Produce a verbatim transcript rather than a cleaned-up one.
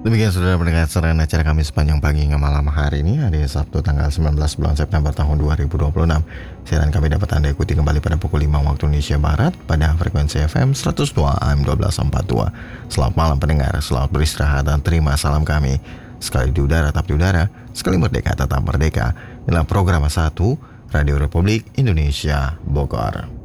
Demikian saudara pendengar serana acara kami sepanjang pagi hingga malam hari ini, hari Sabtu tanggal sembilan belas bulan September tahun dua ribu dua puluh enam. Siaran kami dapat Anda ikuti kembali pada pukul lima waktu Indonesia Barat pada frekuensi F M seratus dua A M satu dua empat dua. Selamat malam pendengar, selamat beristirahat dan terima salam kami. Sekali di udara tetap di udara, sekali merdeka tetap merdeka. Inilah program satu Radio Republik Indonesia Bogor.